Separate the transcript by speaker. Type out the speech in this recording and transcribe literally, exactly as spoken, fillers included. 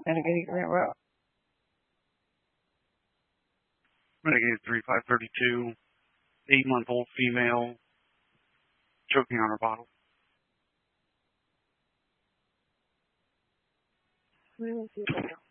Speaker 1: Renegade Grant Route.
Speaker 2: Renegade three five thirty-two, eight-month-old female, choking on her bottle.
Speaker 1: Where was the other?